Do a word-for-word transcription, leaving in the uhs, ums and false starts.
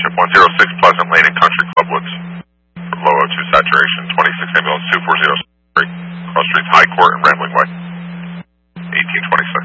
traffic, one zero six Pleasant Lane and Country Club Woods. For low O two saturation, twenty-six ambulance two four zero three. Cross streets High Court and Rambling Way. eighteen twenty-six.